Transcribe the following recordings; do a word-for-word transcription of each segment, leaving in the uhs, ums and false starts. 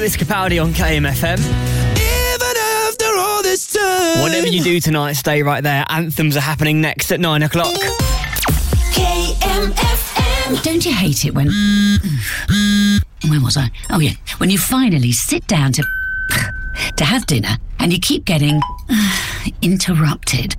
Lewis Capaldi on K M F M. Even after all this time. Whatever you do tonight, stay right there. Anthems are happening next at nine o'clock. K M F M. Don't you hate it when... Where was I? Oh, yeah. When you finally sit down to... to have dinner and you keep getting... interrupted.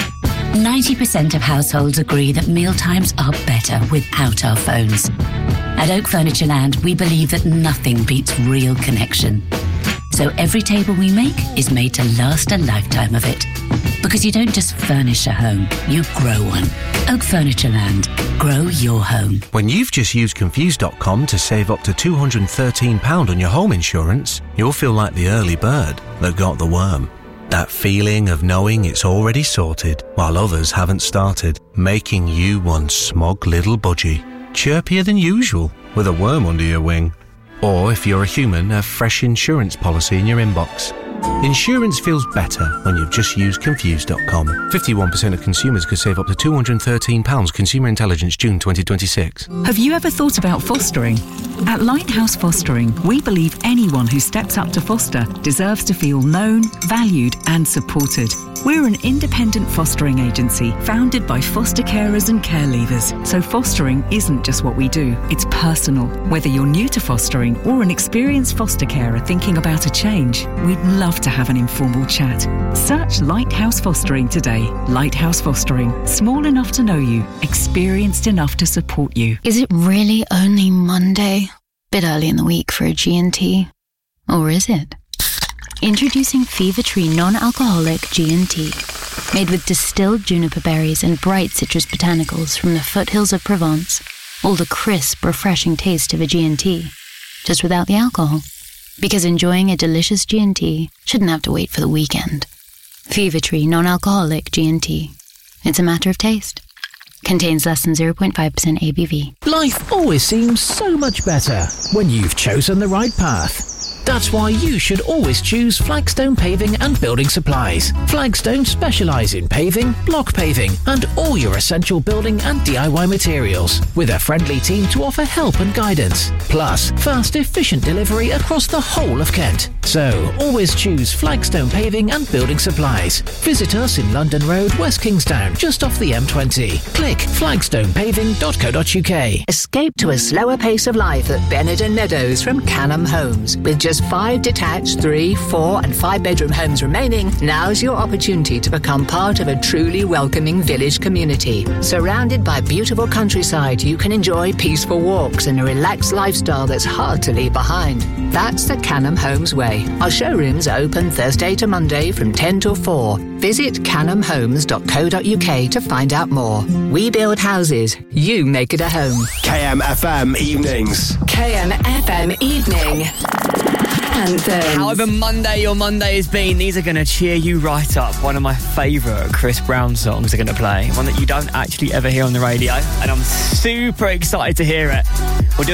ninety percent of households agree that mealtimes are better without our phones. At Oak Furniture Land, we believe that nothing beats real connection. So every table we make is made to last a lifetime of it. Because you don't just furnish a home, you grow one. Oak Furniture Land. Grow your home. When you've just used Confused dot com to save up to two hundred thirteen pounds on your home insurance, you'll feel like the early bird that got the worm. That feeling of knowing it's already sorted while others haven't started, making you one smug little budgie, chirpier than usual with a worm under your wing. Or if you're a human, a fresh insurance policy in your inbox. Insurance feels better when you've just used Confused dot com. fifty-one percent of consumers could save up to two hundred thirteen pounds. Consumer Intelligence, June twenty twenty-six. Have you ever thought about fostering? At Lighthouse Fostering, we believe anyone who steps up to foster deserves to feel known, valued and supported. We're an independent fostering agency founded by foster carers and care leavers. So fostering isn't just what we do, it's personal. Whether you're new to fostering or an experienced foster carer thinking about a change, we'd love to have an informal chat. Search Lighthouse Fostering today. Lighthouse Fostering. Small enough to know you, experienced enough to support you. Is it really only Monday? Bit early in the week for a G and T. Or is it? Introducing Fever Tree non-alcoholic G and T. Made with distilled juniper berries and bright citrus botanicals from the foothills of Provence. All the crisp, refreshing taste of a G and T. Just without the alcohol. Because enjoying a delicious G and T shouldn't have to wait for the weekend. Fever Tree non-alcoholic G and T. It's a matter of taste. Contains less than zero point five percent A B V. Life always seems so much better when you've chosen the right path. That's why you should always choose Flagstone Paving and Building Supplies. Flagstone specialise in paving, block paving and all your essential building and D I Y materials, with a friendly team to offer help and guidance. Plus, fast, efficient delivery across the whole of Kent. So, always choose Flagstone Paving and Building Supplies. Visit us in London Road, West Kingstown, just off the M twenty. Click flagstone paving dot co dot uk. Escape to a slower pace of life at Benenden Meadows from Canham Homes. With just five detached, three, four and five bedroom homes remaining, now's your opportunity to become part of a truly welcoming village community. Surrounded by beautiful countryside, you can enjoy peaceful walks and a relaxed lifestyle that's hard to leave behind. That's the Canham Homes way. Our showrooms are open Thursday to Monday from ten till four. Visit canham homes dot co dot uk to find out more. We build houses, you make it a home. K M F M Evenings. K M F M Evening. Anthems. However Monday your Monday has been, these are going to cheer you right up. One of my favourite Chris Brown songs are going to play. One that you don't actually ever hear on the radio. And I'm super excited to hear it. We'll do